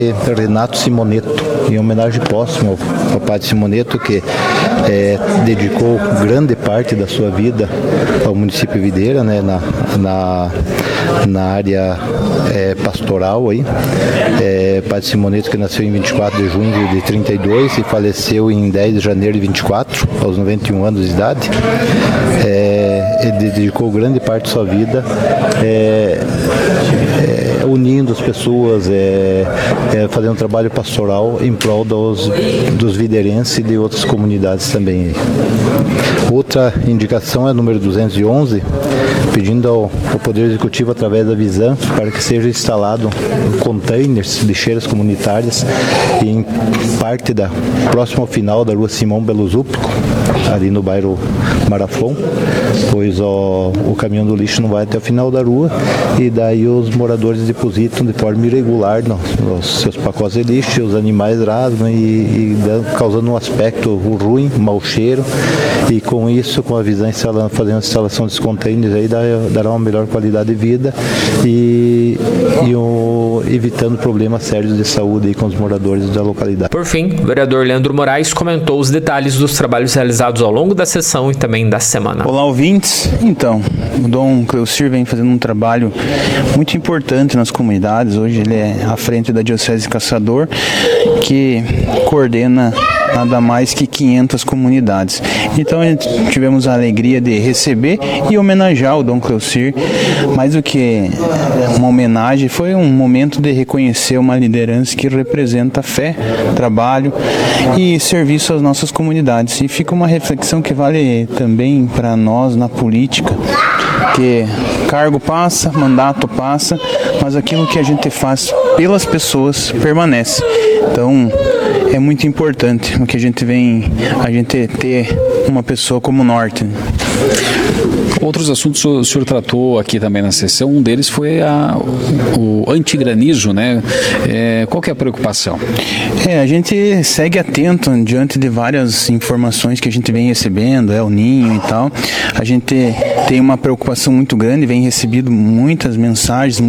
Renato Simoneto, em homenagem póstuma ao padre Simoneto, que dedicou grande parte da sua vida ao município Videira, né, na área pastoral aí. Padre Simoneto, que nasceu em 24 de junho de 32 e faleceu em 10 de janeiro de 24, aos 91 anos de idade. Ele dedicou grande parte da sua vida unindo as pessoas, fazendo um trabalho pastoral em prol dos videirenses e de outras comunidades também. Outra indicação é o número 211, pedindo ao Poder Executivo, através da Visan, para que seja instalado containers, lixeiras comunitárias em parte próximo ao final da rua Simão Belozúpico, ali no bairro Marafon, pois o caminhão do lixo não vai até o final da rua e daí os moradores depositam de forma irregular nos seus pacotes de lixo, os animais rasgam e causando um aspecto ruim, mau cheiro, e com isso, com a Visan fazendo a instalação desses containers aí, dará uma melhor qualidade de vida e evitando problemas sérios de saúde aí com os moradores da localidade. Por fim, o vereador Leandro Moraes comentou os detalhes dos trabalhos realizados ao longo da sessão e também da semana. Olá, ouvintes. Então, o Dom Cleocir vem fazendo um trabalho muito importante nas comunidades. Hoje ele é à frente da Diocese de Caçador, que coordena nada mais que 500 comunidades. Então tivemos a alegria de receber e homenagear o Dom Cleocir. Mais do que uma homenagem, foi um momento de reconhecer uma liderança que representa fé, trabalho e serviço às nossas comunidades. E fica uma reflexão que vale também para nós na política, que cargo passa, mandato passa, mas aquilo que a gente faz pelas pessoas permanece. Então é muito importante o que a gente ter uma pessoa como norte. Outros assuntos o senhor tratou aqui também na sessão, um deles foi o antigranizo, né? Qual que é a preocupação? A gente segue atento diante de várias informações que a gente vem recebendo, El Ninho e tal. A gente tem uma preocupação muito grande, vem recebido muitas mensagens,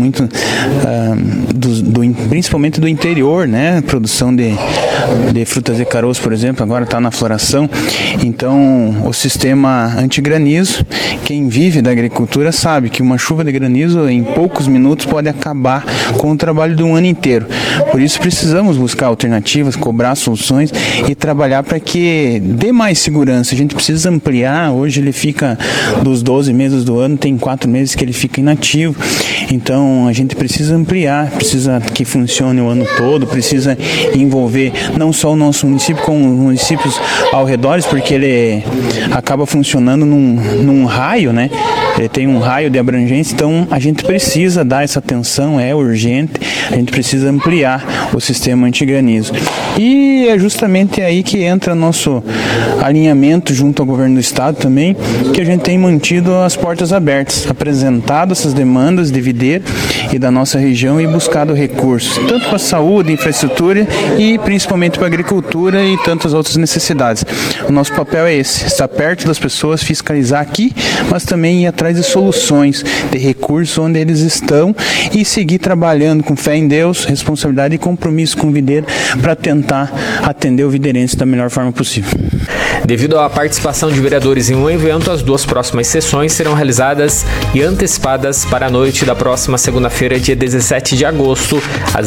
principalmente do interior, né? Produção de frutas e caroços, por exemplo, agora está na floração. Então, o sistema antigranizo, quem vive da agricultura sabe que uma chuva de granizo em poucos minutos pode acabar com o trabalho de um ano inteiro. Por isso precisamos buscar alternativas, cobrar soluções e trabalhar para que dê mais segurança. A gente precisa ampliar. Hoje ele fica dos 12 meses do ano, tem 4 meses que ele fica inativo. Então a gente precisa ampliar, precisa que funcione o ano todo, precisa envolver não só o nosso município, como os municípios ao redor, porque ele acaba funcionando num raio, né? Ele tem um raio de abrangência, então a gente precisa dar essa atenção, é urgente, a gente precisa ampliar o sistema antigranizo. E é justamente aí que entra nosso alinhamento junto ao governo do estado também, que a gente tem mantido as portas abertas, apresentado essas demandas de Videira e da nossa região e buscado recursos, tanto para a saúde, infraestrutura e principalmente para a agricultura e tantas outras necessidades. O nosso papel é esse, estar perto das pessoas, fiscalizar aqui, mas também ir atrás de soluções, de recursos onde eles estão e seguir trabalhando com fé em Deus, responsabilidade e compromisso com o videiro para tentar atender o videirense da melhor forma possível. Devido à participação de vereadores em um evento, as 2 próximas sessões serão realizadas e antecipadas para a noite da próxima segunda-feira, dia 17 de agosto, às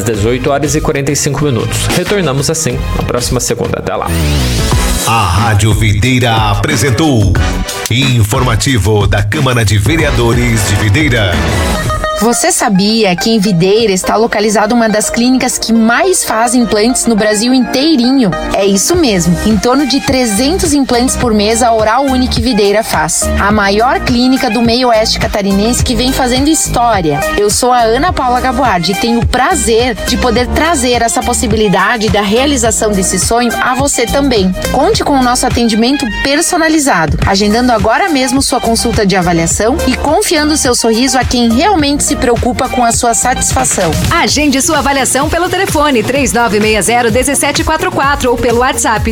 18h45. Retornamos assim na próxima segunda. Até lá. A Rádio Videira apresentou Informativo da Câmara de Vereadores de Videira. Você sabia que em Videira está localizada uma das clínicas que mais faz implantes no Brasil inteirinho? É isso mesmo, em torno de 300 implantes por mês a Oral Unique Videira faz. A maior clínica do meio oeste catarinense que vem fazendo história. Eu sou a Ana Paula Gaboardi e tenho o prazer de poder trazer essa possibilidade da realização desse sonho a você também. Conte com o nosso atendimento personalizado, agendando agora mesmo sua consulta de avaliação e confiando seu sorriso a quem realmente se preocupa com a sua satisfação. Agende sua avaliação pelo telefone 3960-1744 ou pelo WhatsApp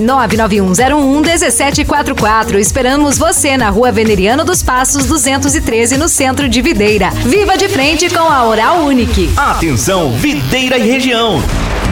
99101-1744. Esperamos você na Rua Veneriano dos Passos 213, no centro de Videira. Viva de frente com a Oral Unique. Atenção, Videira e região!